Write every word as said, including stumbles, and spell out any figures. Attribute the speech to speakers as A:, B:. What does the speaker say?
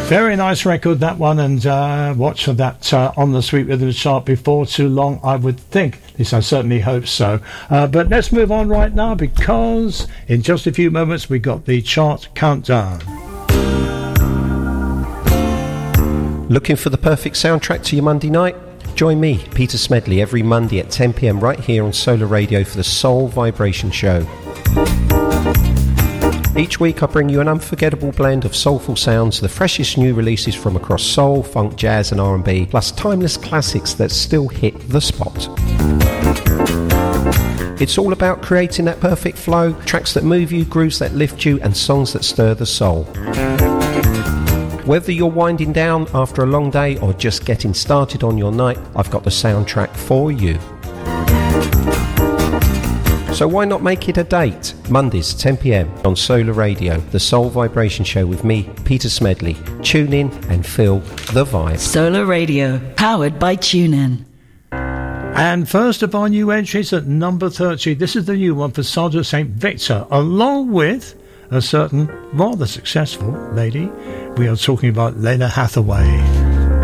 A: Very nice record, that one, and uh, watch for that uh, on the Sweet Rhythm chart before too long, I would think. At least I certainly hope so. Uh, but let's move on right now, because in just a few moments we got the chart countdown.
B: Looking for the perfect soundtrack to your Monday night? Join me, Peter Smedley, every Monday at ten p.m. right here on Solar Radio for the Soul Vibration Show. Each week I bring you an unforgettable blend of soulful sounds, the freshest new releases from across soul, funk, jazz and R and B, plus timeless classics that still hit the spot. It's all about creating that perfect flow, tracks that move you, grooves that lift you, and songs that stir the soul. Whether you're winding down after a long day or just getting started on your night, I've got the soundtrack for you. So why not make it a date? Mondays, ten p.m. on Solar Radio, the Soul Vibration Show with me, Peter Smedley. Tune in and feel the vibe.
C: Solar Radio, powered by TuneIn.
A: And first of our new entries at number thirty, this is the new one for Sandra Saint Victor, along with a certain rather successful lady. We are talking about Lalah Hathaway.